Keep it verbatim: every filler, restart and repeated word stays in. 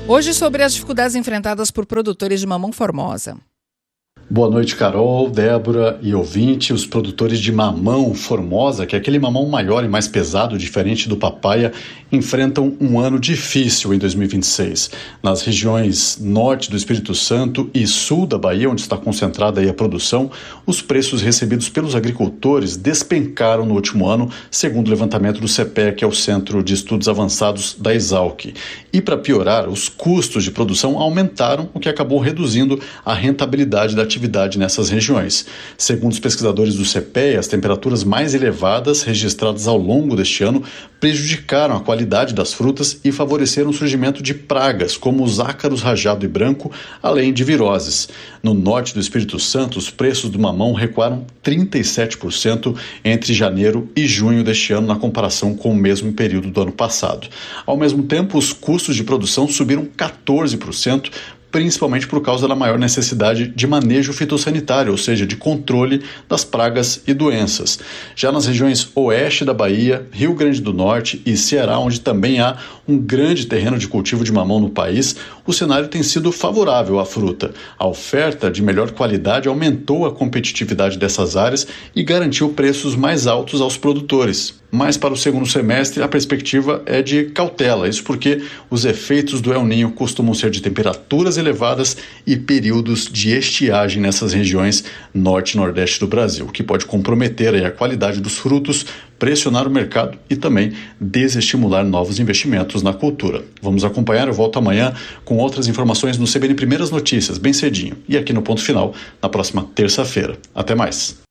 Hoje sobre as dificuldades enfrentadas por produtores de mamão formosa. Boa noite, Carol, Débora e ouvinte. Os produtores de mamão formosa, que é aquele mamão maior e mais pesado, diferente do papaya, enfrentam um ano difícil em dois mil e vinte e seis. Nas regiões norte do Espírito Santo e sul da Bahia, onde está concentrada aí a produção, os preços recebidos pelos agricultores despencaram no último ano, segundo o levantamento do CEPEA, que é o Centro de Estudos Avançados da Exalc. E para piorar, os custos de produção aumentaram, o que acabou reduzindo a rentabilidade da atividade nessas regiões. Segundo os pesquisadores do CEPEA, as temperaturas mais elevadas registradas ao longo deste ano prejudicaram a qualidade das frutas e favoreceram o surgimento de pragas, como os ácaros rajado e branco, além de viroses. No norte do Espírito Santo, os preços do mamão recuaram trinta e sete por cento entre janeiro e junho deste ano, na comparação com o mesmo período do ano passado. Ao mesmo tempo, os custos de produção subiram quatorze por cento, principalmente por causa da maior necessidade de manejo fitossanitário, ou seja, de controle das pragas e doenças. Já nas regiões oeste da Bahia, Rio Grande do Norte e Ceará, onde também há um grande terreno de cultivo de mamão no país, o cenário tem sido favorável à fruta. A oferta de melhor qualidade aumentou a competitividade dessas áreas e garantiu preços mais altos aos produtores. Mas para o segundo semestre, a perspectiva é de cautela, isso porque os efeitos do El Niño costumam ser de temperaturas elevadas e períodos de estiagem nessas regiões norte e nordeste do Brasil, o que pode comprometer aí a qualidade dos frutos, pressionar o mercado e também desestimular novos investimentos na cultura. Vamos acompanhar, eu volto amanhã com outras informações no C B N Primeiras Notícias, bem cedinho, e aqui no Ponto Final, na próxima terça-feira. Até mais!